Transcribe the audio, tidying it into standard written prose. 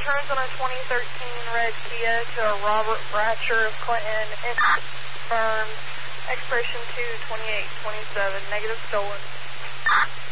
insurance on a 2013 red Kia to a Robert Bratcher of Clinton. It's confirmed. Expiration 2/28/27. Negative stolen.